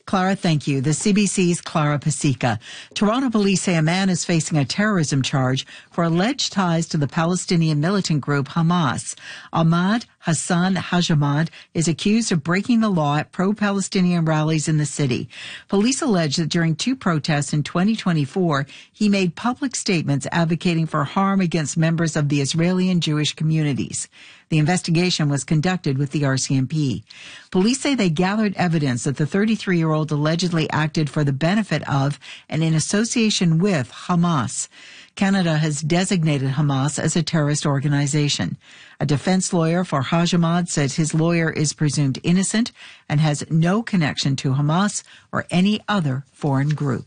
Clara, thank you. The CBC's Clara Pasica. Toronto police say a man is facing a terrorism charge for alleged ties to the Palestinian militant group Hamas. Ahmad Hassan Hajamad is accused of breaking the law at pro-Palestinian rallies in the city. Police allege that during two protests in 2024, he made public statements advocating for harm against members of the Israeli and Jewish communities. The investigation was conducted with the RCMP. Police say they gathered evidence that the 33-year-old allegedly acted for the benefit of and in association with Hamas. Canada has designated Hamas as a terrorist organization. A defense lawyer for Hajamad says his lawyer is presumed innocent and has no connection to Hamas or any other foreign group.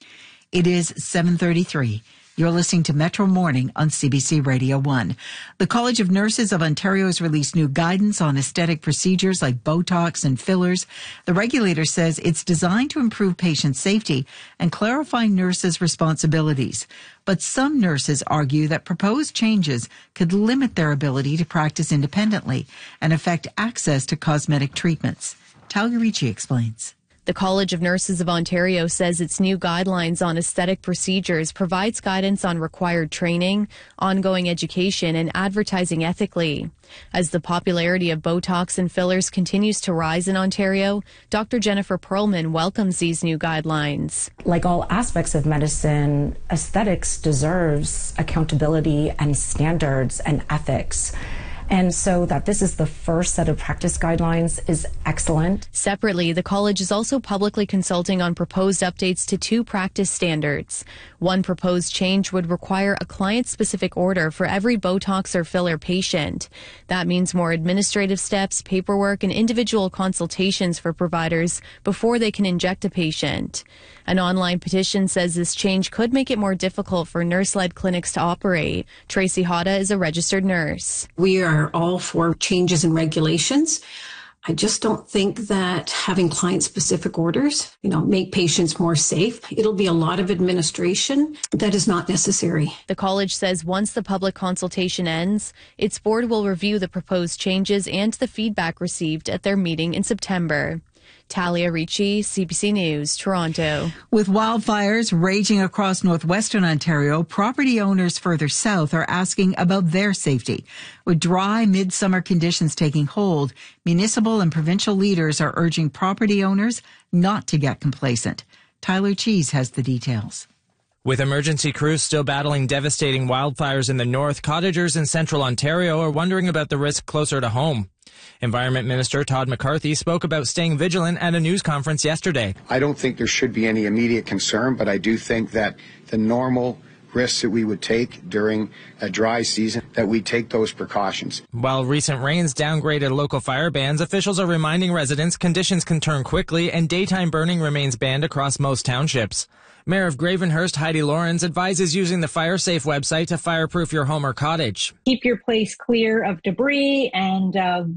It is 7:33. You're listening to Metro Morning on CBC Radio 1. The College of Nurses of Ontario has released new guidance on aesthetic procedures like Botox and fillers. The regulator says it's designed to improve patient safety and clarify nurses' responsibilities. But some nurses argue that proposed changes could limit their ability to practice independently and affect access to cosmetic treatments. Talia Ricci explains. The College of Nurses of Ontario says its new guidelines on aesthetic procedures provides guidance on required training, ongoing education, and advertising ethically. As the popularity of Botox and fillers continues to rise in Ontario, Dr. Jennifer Perlman welcomes these new guidelines. Like all aspects of medicine, aesthetics deserves accountability and standards and ethics. And so that this is the first set of practice guidelines is excellent. Separately, the college is also publicly consulting on proposed updates to two practice standards. One proposed change would require a client-specific order for every Botox or filler patient. That means more administrative steps, paperwork, and individual consultations for providers before they can inject a patient. An online petition says this change could make it more difficult for nurse-led clinics to operate. Tracy Hada is a registered nurse. We are all for changes in regulations. I just don't think that having client-specific orders, make patients more safe. It'll be a lot of administration that is not necessary. The college says once the public consultation ends, its board will review the proposed changes and the feedback received at their meeting in September. Talia Ricci, CBC News, Toronto. With wildfires raging across northwestern Ontario, property owners further south are asking about their safety. With dry midsummer conditions taking hold, municipal and provincial leaders are urging property owners not to get complacent. Tyler Cheese has the details. With emergency crews still battling devastating wildfires in the north, cottagers in central Ontario are wondering about the risk closer to home. Environment Minister Todd McCarthy spoke about staying vigilant at a news conference yesterday. I don't think there should be any immediate concern, but I do think that the normal risks that we would take during a dry season, that we take those precautions. While recent rains downgraded local fire bans, officials are reminding residents conditions can turn quickly and daytime burning remains banned across most townships. Mayor of Gravenhurst, Heidi Lawrence, advises using the FireSafe website to fireproof your home or cottage. Keep your place clear of debris and of,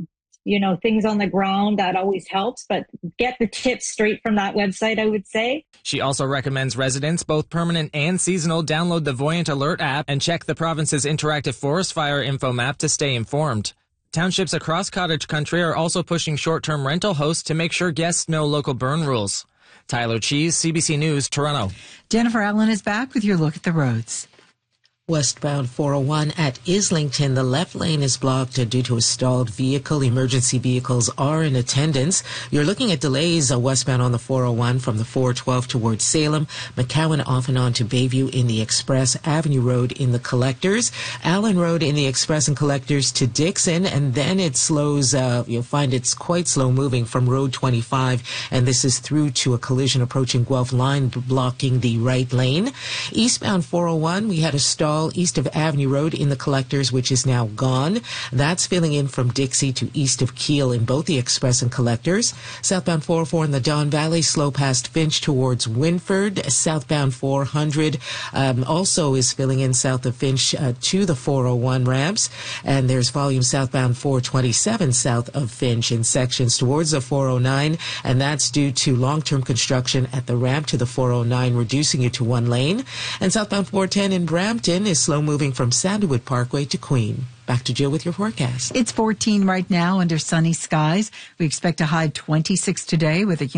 things on the ground. That always helps, but get the tips straight from that website, I would say. She also recommends residents, both permanent and seasonal, download the Voyant Alert app and check the province's interactive forest fire info map to stay informed. Townships across cottage country are also pushing short-term rental hosts to make sure guests know local burn rules. Tyler Cheese, CBC News, Toronto. Jennifer Allen is back with your look at the roads. Westbound 401 at Islington, the left lane is blocked due to a stalled vehicle. Emergency vehicles are in attendance. You're looking at delays westbound on the 401 from the 412 towards Salem, McCowan off and on to Bayview in the Express, Avenue Road in the Collectors, Allen Road in the Express and Collectors to Dixon, and then it slows, you'll find it's quite slow moving from Road 25, and this is through to a collision approaching Guelph Line blocking the right lane. Eastbound 401, we had a stall east of Avenue Road in the Collectors, which is now gone. That's filling in from Dixie to east of Keele in both the Express and Collectors. Southbound 404 in the Don Valley, slow past Finch towards Winford. Southbound 400 also is filling in south of Finch to the 401 ramps. And there's volume southbound 427 south of Finch in sections towards the 409. And that's due to long-term construction at the ramp to the 409, reducing it to one lane. And southbound 410 in Brampton is slow moving from Sandalwood Parkway to Queen. Back to Jill with your forecast. It's 14 right now under sunny skies. We expect a high 26 today with a